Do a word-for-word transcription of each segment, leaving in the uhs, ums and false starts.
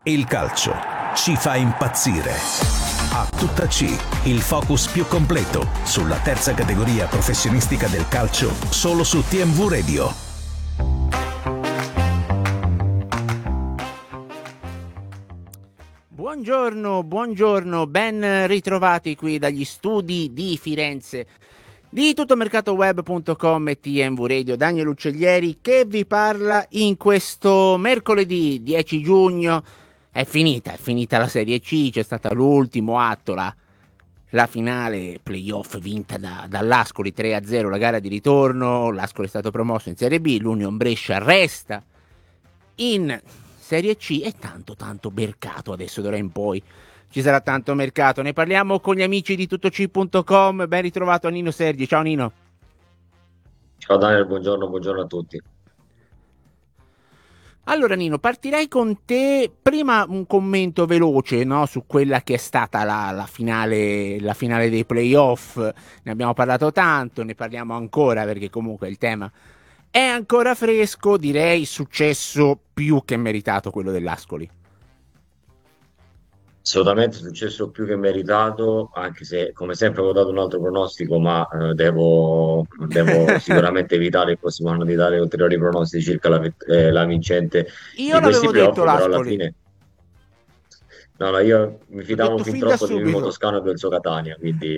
Il calcio ci fa impazzire. A tutta C, il focus più completo sulla terza categoria professionistica del calcio, solo su T M V Radio. Buongiorno, buongiorno, ben ritrovati qui dagli studi di Firenze di tuttomercatoweb punto com e T M V Radio. Daniel Uccellieri che vi parla in questo mercoledì dieci giugno. È finita, è finita la Serie C, c'è stata l'ultimo atto, la, la finale playoff vinta da, dall'Ascoli tre a zero, la gara di ritorno. L'Ascoli è stato promosso in Serie B, l'Union Brescia resta in Serie C e tanto tanto mercato adesso d'ora in poi. Ci sarà tanto mercato, ne parliamo con gli amici di tuttoc punto com. Ben ritrovato a Nino Sergi. Ciao Nino. Ciao Daniel, buongiorno, buongiorno a tutti. Allora Nino, partirei con te. Prima un commento veloce, no, su quella che è stata la, la finale la finale dei playoff. Ne abbiamo parlato tanto, ne parliamo ancora perché comunque il tema è ancora fresco. Direi successo più che meritato quello dell'Ascoli. Assolutamente successo più che meritato, anche se come sempre avevo dato un altro pronostico, ma eh, devo, devo sicuramente evitare il prossimo anno di dare ulteriori pronostici circa la, eh, la vincente Io di questi l'avevo playoff, detto però alla l'Ascoli. fine no, no, io mi L'ho fidavo detto fin fin da troppo di Mimo subito. Toscano e del suo Catania, quindi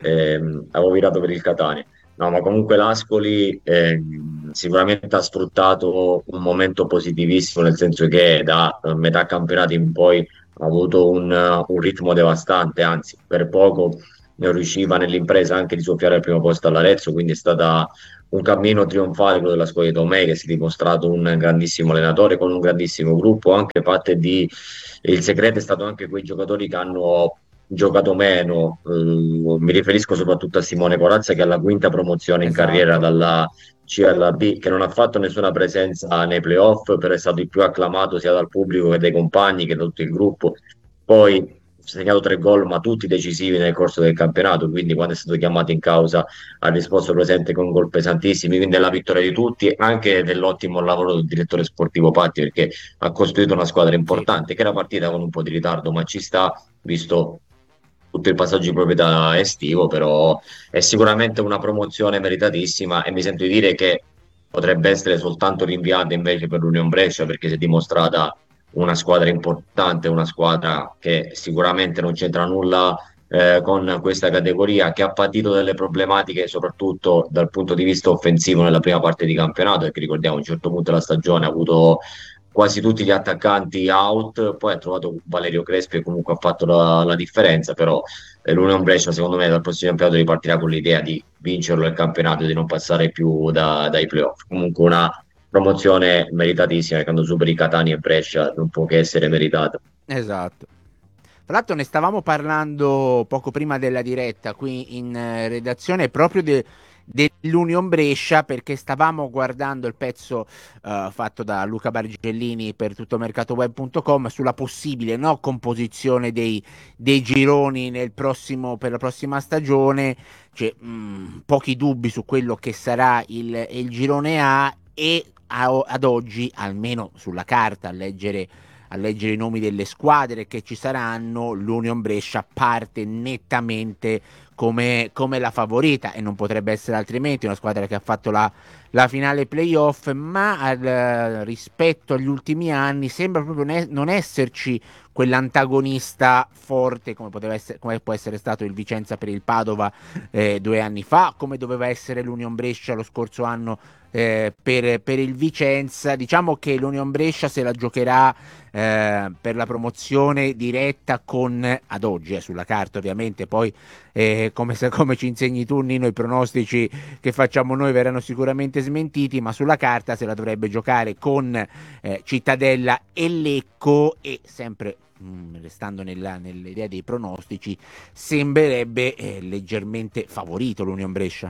ehm, avevo virato per il Catania. No, ma comunque l'Ascoli ehm, sicuramente ha sfruttato un momento positivissimo, nel senso che da eh, metà campionato in poi ha avuto un, uh, un ritmo devastante, anzi per poco non riusciva nell'impresa anche di soffiare al primo posto all'Arezzo, quindi è stata un cammino trionfale quello della scuola di Tomei, che si è dimostrato un grandissimo allenatore con un grandissimo gruppo, anche fatte di... Il segreto è stato anche quei giocatori che hanno giocato meno, eh, mi riferisco soprattutto a Simone Corazza che è alla quinta promozione in carriera Esatto. dalla C L B, che non ha fatto nessuna presenza nei playoff, però è stato il più acclamato sia dal pubblico che dai compagni che da tutto il gruppo. Poi ha segnato tre gol, ma tutti decisivi nel corso del campionato, quindi quando è stato chiamato in causa ha risposto presente con gol pesantissimi, quindi è la vittoria di tutti, anche dell'ottimo lavoro del direttore sportivo Patti, perché ha costruito una squadra Sì. importante, che era partita con un po' di ritardo, ma ci sta, visto tutto il passaggio di proprietà estivo, però è sicuramente una promozione meritatissima e mi sento di dire che potrebbe essere soltanto rinviata invece per l'Union Brescia, perché si è dimostrata una squadra importante, una squadra che sicuramente non c'entra nulla eh, con questa categoria, che ha patito delle problematiche soprattutto dal punto di vista offensivo nella prima parte di campionato, perché ricordiamo a un certo punto della stagione ha avuto quasi tutti gli attaccanti out, poi ha trovato Valerio Crespi e comunque ha fatto la, la differenza, però eh, l'Union Brescia secondo me dal prossimo campionato ripartirà con l'idea di vincerlo il campionato e di non passare più da- dai playoff. Comunque una promozione meritatissima, quando superi Catania e Brescia non può che essere meritata. Esatto. Tra l'altro ne stavamo parlando poco prima della diretta qui in eh, redazione proprio de- dell'Union Brescia, perché stavamo guardando il pezzo eh, fatto da Luca Bargellini per tuttomercatoweb punto com sulla possibile, no, composizione dei, dei gironi nel prossimo, per la prossima stagione. C'è mh, pochi dubbi su quello che sarà il, il girone A e a- ad oggi, almeno sulla carta, a leggere a leggere i nomi delle squadre che ci saranno, l'Union Brescia parte nettamente come, come la favorita e non potrebbe essere altrimenti. Una squadra che ha fatto la, la finale playoff, ma al, rispetto agli ultimi anni sembra proprio ne, non esserci quell'antagonista forte come poteva essere, come può essere stato il Vicenza per il Padova eh, due anni fa, come doveva essere l'Union Brescia lo scorso anno eh, per, per il Vicenza. Diciamo che l'Union Brescia se la giocherà eh, per la promozione diretta con, ad oggi eh, sulla carta ovviamente, poi eh, come, se, come ci insegni tu Nino, i pronostici che facciamo noi verranno sicuramente smentiti, ma sulla carta se la dovrebbe giocare con eh, Cittadella e Lecco, e sempre mh, restando nella, nell'idea dei pronostici sembrerebbe eh, leggermente favorito l'Union Brescia.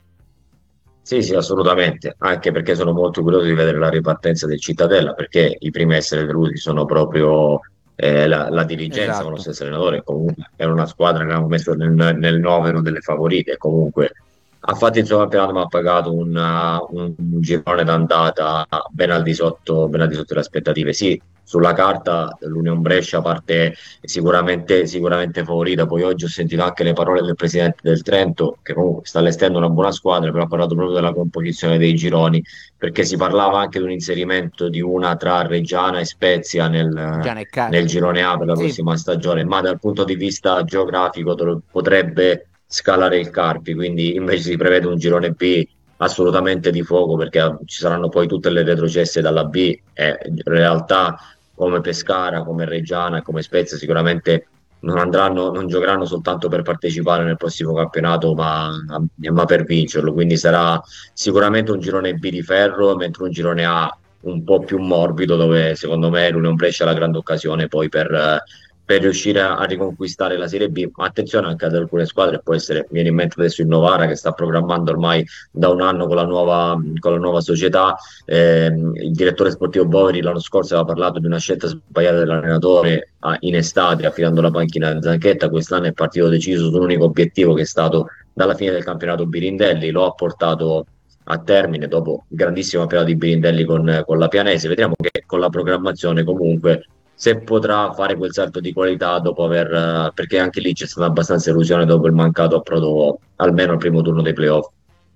Sì, sì, assolutamente, anche perché sono molto curioso di vedere la ripartenza del Cittadella, perché i primi a essere venuti sono proprio eh, la, la dirigenza con lo Esatto. stesso allenatore, comunque è una squadra che abbiamo messo nel, nel novero delle favorite, comunque ha fatto il suo campionato ma ha pagato una- un, un girone d'andata ben al di sotto, ben al di sotto delle aspettative. Sì, sulla carta l'Union Brescia parte sicuramente, sicuramente favorita. Poi oggi ho sentito anche le parole del presidente del Trento, che comunque sta allestendo una buona squadra, però ha parlato proprio della composizione dei gironi, perché si parlava anche di un inserimento di una tra Reggiana e Spezia nel, Gianni Carlo. nel girone A per la Sì, prossima stagione, ma dal punto di vista geografico dov- potrebbe scalare il Carpi, quindi invece si prevede un girone B assolutamente di fuoco, perché ci saranno poi tutte le retrocesse dalla B e in realtà come Pescara, come Reggiana e come Spezia sicuramente non andranno, non giocheranno soltanto per partecipare nel prossimo campionato, ma, ma per vincerlo. Quindi sarà sicuramente un girone B di ferro, mentre un girone A un po' più morbido, dove secondo me l'Union Brescia ha la grande occasione poi per, eh, per riuscire a, a riconquistare la Serie B. Ma attenzione anche ad alcune squadre, può essere, mi viene in mente adesso il Novara che sta programmando ormai da un anno con la nuova, con la nuova società. Eh, il direttore sportivo Boveri l'anno scorso aveva parlato di una scelta sbagliata dell'allenatore a- in estate affidando la panchina a Zanchetta. Quest'anno è partito deciso su un unico obiettivo che è stato dalla fine del campionato Birindelli, lo ha portato a termine dopo grandissimo campionato di Birindelli con, con la Pianese. Vedremo che con la programmazione comunque se potrà fare quel salto di qualità dopo aver, eh, perché anche lì c'è stata abbastanza illusione dopo il mancato approdo almeno al primo turno dei playoff.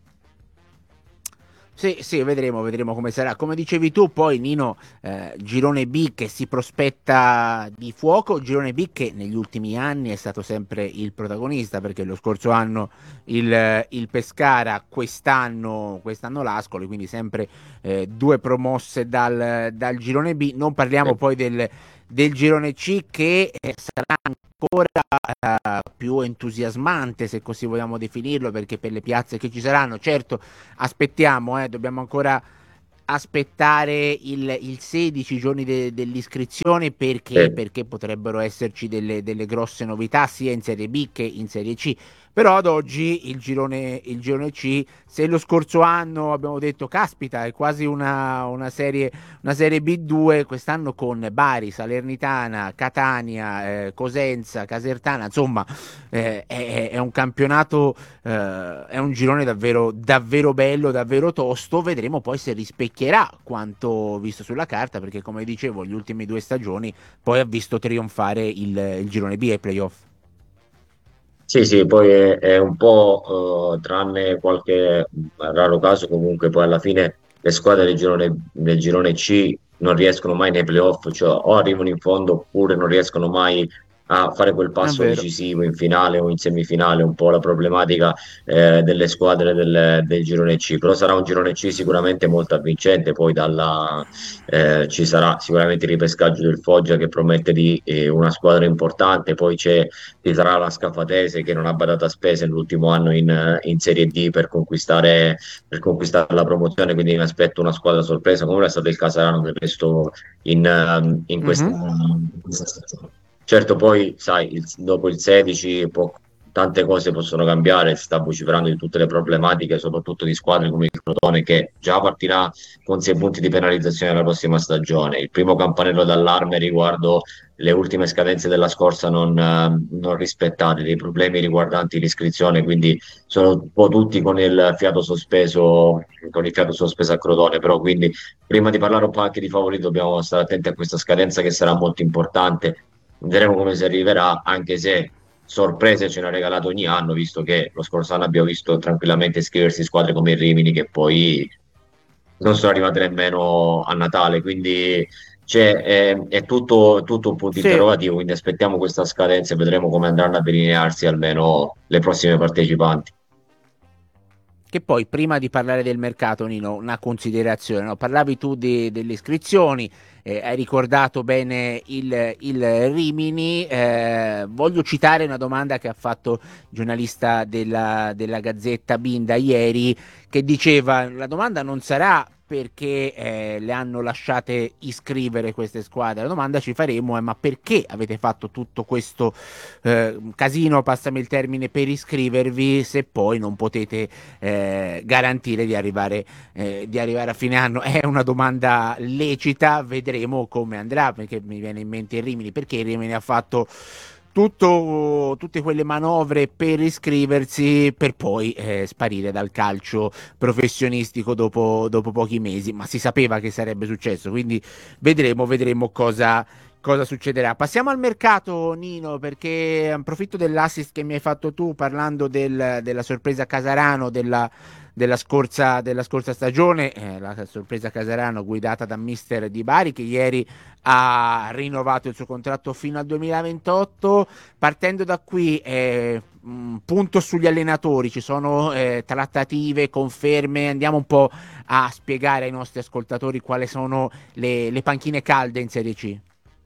sì, sì, vedremo, vedremo come sarà. Come dicevi tu, poi Nino, eh, girone B che si prospetta di fuoco, girone B che negli ultimi anni è stato sempre il protagonista, perché lo scorso anno il, il Pescara, quest'anno, quest'anno l'Ascoli, quindi sempre eh, due promosse dal, dal girone B. Non parliamo poi del, del girone C che eh, sarà ancora eh, più entusiasmante, se così vogliamo definirlo, perché per le piazze che ci saranno, certo, aspettiamo, eh, dobbiamo ancora aspettare il, il sedici giorni de- dell'iscrizione, perché, Eh, perché potrebbero esserci delle, delle grosse novità sia in Serie B che in Serie C. Però ad oggi il girone, il girone C, se lo scorso anno abbiamo detto caspita è quasi una, una serie, una serie B due, quest'anno con Bari, Salernitana, Catania, eh, Cosenza, Casertana, insomma eh, è, è un campionato, eh, è un girone davvero, davvero bello, davvero tosto. Vedremo poi se rispecchierà quanto visto sulla carta, perché come dicevo, gli ultimi due stagioni poi ha visto trionfare il, il girone B ai playoff. Sì, sì, poi è, è un po', eh, tranne qualche raro caso, comunque poi alla fine le squadre del girone, del girone C non riescono mai nei playoff, cioè o arrivano in fondo oppure non riescono mai a fare quel È passo vero. decisivo in finale o in semifinale, un po' la problematica eh, delle squadre del, del girone C. Però sarà un girone C sicuramente molto avvincente, poi dalla, eh, ci sarà sicuramente il ripescaggio del Foggia che promette di eh, una squadra importante, poi c'è ci sarà la Scafatese che non ha badato a spese nell'ultimo anno in, in Serie D per conquistare, per conquistare la promozione, quindi mi aspetto una squadra sorpresa, come è stato il Casarano del resto in, ehm, in questa, Mhm. in questa stagione. Certo, poi sai, il- dopo il sedici può- tante cose possono cambiare, si sta vociferando di tutte le problematiche, soprattutto di squadre come il Crotone che già partirà con sei punti di penalizzazione la prossima stagione. Il primo campanello d'allarme riguardo le ultime scadenze della scorsa non, eh, non rispettate, dei problemi riguardanti l'iscrizione, quindi sono un po' tutti con il fiato sospeso, con il fiato sospeso a Crotone, però quindi prima di parlare un po' anche di favoriti dobbiamo stare attenti a questa scadenza che sarà molto importante. Vedremo come si arriverà, anche se sorprese ce ne ha regalato ogni anno, visto che lo scorso anno abbiamo visto tranquillamente iscriversi squadre come il Rimini che poi non sono arrivate nemmeno a Natale, quindi c'è, è, è tutto, tutto un punto Sì, interrogativo, quindi aspettiamo questa scadenza e vedremo come andranno a delinearsi almeno le prossime partecipanti. che poi prima di parlare del mercato, Nino, una considerazione, no? Parlavi tu di- delle iscrizioni, eh, hai ricordato bene il, il Rimini, eh, voglio citare una domanda che ha fatto il giornalista della, della Gazzetta Binda ieri, che diceva la domanda non sarà perché eh, le hanno lasciate iscrivere queste squadre, la domanda ci faremo è ma perché avete fatto tutto questo eh, casino, passami il termine, per iscrivervi se poi non potete eh, garantire di arrivare, eh, di arrivare a fine anno? È una domanda lecita, vedremo come andrà, perché mi viene in mente il Rimini, perché il Rimini ha fatto tutto, tutte quelle manovre per iscriversi per poi eh, sparire dal calcio professionistico dopo, dopo pochi mesi, ma si sapeva che sarebbe successo, quindi vedremo, vedremo cosa, cosa succederà. Passiamo al mercato, Nino, perché approfitto dell'assist che mi hai fatto tu parlando del, della sorpresa Casarano della, della, scorsa, della scorsa stagione, eh, la sorpresa Casarano guidata da mister Di Bari, che ieri ha rinnovato il suo contratto fino al duemilaventotto. Partendo da qui, eh, mh, punto sugli allenatori, ci sono eh, trattative, conferme, andiamo un po' a spiegare ai nostri ascoltatori quali sono le, le panchine calde in Serie C.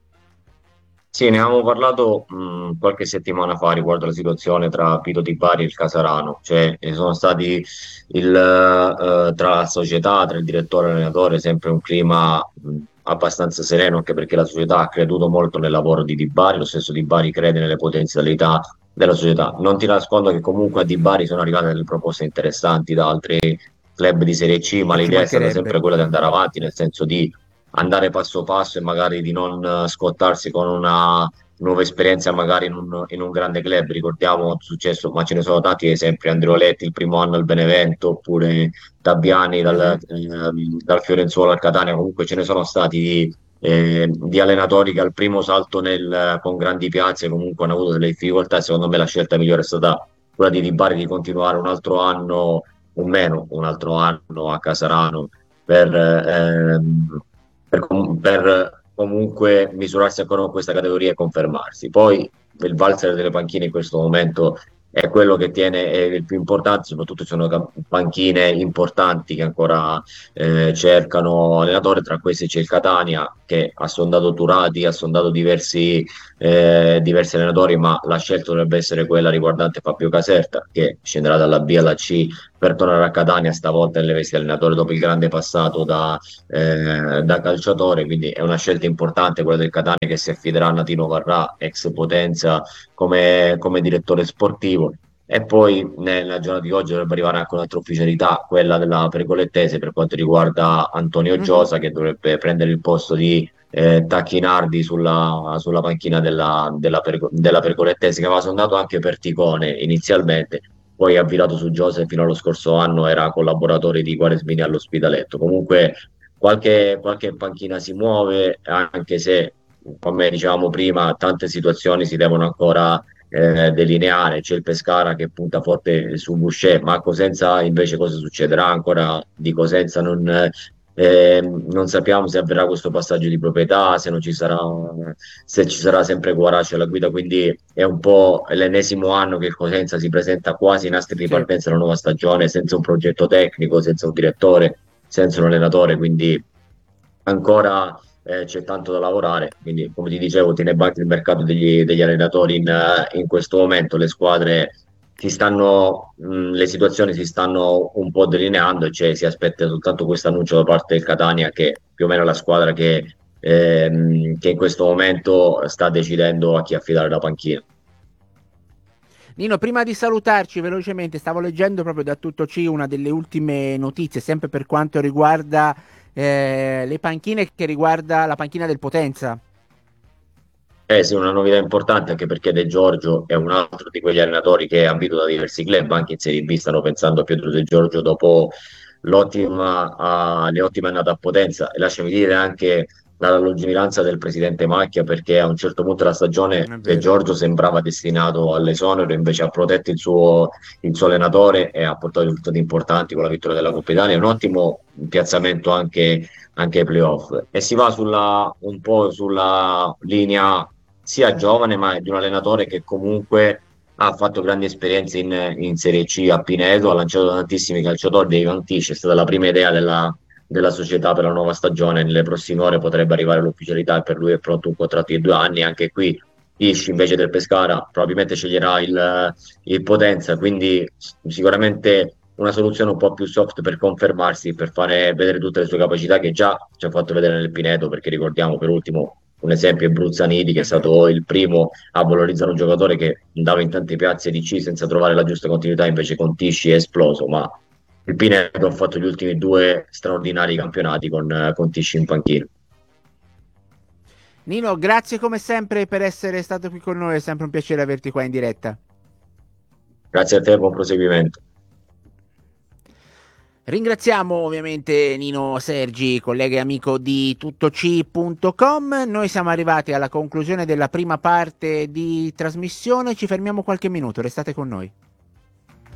Sì, ne avevamo parlato mh, qualche settimana fa riguardo alla situazione tra Pito Di Bari e il Casarano, cioè ci sono stati il, eh, tra la società, tra il direttore e l'allenatore, sempre un clima mh, abbastanza sereno, anche perché la società ha creduto molto nel lavoro di Di Bari, lo stesso Di Bari crede nelle potenzialità della società. Non ti nascondo che comunque a Di Bari sono arrivate delle proposte interessanti da altri club di Serie C, ma E ci l'idea è stata mancherebbe. sempre quella di andare avanti, nel senso di andare passo passo e magari di non eh, scottarsi con una nuova esperienza magari in un, in un grande club. Ricordiamo quanto è successo, ma ce ne sono tanti esempi: Andreoletti il primo anno al Benevento, oppure Tabiani dal, Mhm. ehm, dal Fiorenzuolo al Catania. Comunque ce ne sono stati di, eh, di allenatori che al primo salto nel, con grandi piazze comunque hanno avuto delle difficoltà, e secondo me la scelta migliore è stata quella di Di Bari di continuare un altro anno o meno, un altro anno a Casarano per, ehm, per, com- per comunque misurarsi ancora con questa categoria e confermarsi. Poi il valzer delle panchine in questo momento è quello che tiene è il più importante, soprattutto ci sono ca- panchine importanti che ancora eh, cercano allenatore. Tra questi c'è il Catania che ha sondato Turati, ha sondato diversi, eh, diversi allenatori, ma la scelta dovrebbe essere quella riguardante Fabio Caserta, che scenderà dalla B alla C per tornare a Catania, stavolta nelle vesti di allenatore dopo il grande passato da, eh, da calciatore. Quindi è una scelta importante quella del Catania, che si affiderà a Natino Varrà, ex Potenza, come, come direttore sportivo. E poi nella giornata di oggi dovrebbe arrivare anche un'altra ufficialità, quella della Pericolettese, per quanto riguarda Antonio Mhm. Giosa, che dovrebbe prendere il posto di eh, Tacchinardi sulla, sulla panchina della, della, Perico- della Pericolettese, che aveva sondato anche per Ticone inizialmente, poi ha virato su Joseph. Fino allo scorso anno era collaboratore di Quaresmini all'Ospitaletto. Comunque qualche, qualche panchina si muove, anche se, come dicevamo prima, tante situazioni si devono ancora eh, delineare. C'è il Pescara che punta forte su Boucher, ma a Cosenza invece cosa succederà? Ancora di Cosenza non, eh, non sappiamo se avverrà questo passaggio di proprietà, se non ci sarà, se ci sarà sempre Guaraci alla guida. Quindi è un po' l'ennesimo anno che il Cosenza si presenta quasi in astri di Sì. partenza alla nuova stagione, senza un progetto tecnico, senza un direttore, senza un allenatore. Quindi ancora eh, c'è tanto da lavorare. Quindi, come ti dicevo, tiene banco il mercato degli, degli allenatori in, eh, in questo momento. Le squadre si stanno, mh, le situazioni si stanno un po' delineando, e cioè si aspetta soltanto questo annuncio da parte del Catania, che più o meno è la squadra che, ehm, che in questo momento sta decidendo a chi affidare la panchina. Nino, prima di salutarci velocemente, stavo leggendo proprio da Tutto C una delle ultime notizie, sempre per quanto riguarda eh, le panchine, che riguarda la panchina del Potenza. Eh sì, una novità importante, anche perché De Giorgio è un altro di quegli allenatori che è abituato da diversi club, anche in Serie B stanno pensando a Pietro De Giorgio dopo l'ottima, ah, le ottime annate a Potenza. E lasciami dire anche la lungimiranza del presidente Macchia, perché a un certo punto della stagione È De vero. Giorgio sembrava destinato all'esonero, invece ha protetto il suo, il suo allenatore e ha portato risultati importanti con la vittoria della Coppa Italia. Un ottimo piazzamento anche, anche ai playoff. E si va sulla, un po' sulla linea sia giovane, ma di un allenatore che comunque ha fatto grandi esperienze in, in Serie C a Pineto, ha lanciato tantissimi calciatori. Dei Vantici è stata la prima idea della, della società per la nuova stagione. Nelle prossime ore potrebbe arrivare l'ufficialità, e per lui è pronto un contratto di due anni. Anche qui Isci invece del Pescara probabilmente sceglierà il, il Potenza, quindi sicuramente una soluzione un po' più soft per confermarsi, per fare vedere tutte le sue capacità, che già ci ha fatto vedere nel Pineto. Perché ricordiamo, per ultimo, un esempio è Bruzzaniti, che è È vero. stato il primo a valorizzare un giocatore che andava in tante piazze di C senza trovare la giusta continuità. Invece con Tisci è esploso. Ma il Pineto ha fatto gli ultimi due straordinari campionati con, con Tisci in panchina. Nino, grazie come sempre per essere stato qui con noi, è sempre un piacere averti qua in diretta. Grazie a te, buon proseguimento. Ringraziamo ovviamente Nino Sergi, collega e amico di tuttoci punto com. Noi siamo arrivati alla conclusione della prima parte di trasmissione, ci fermiamo qualche minuto, restate con noi.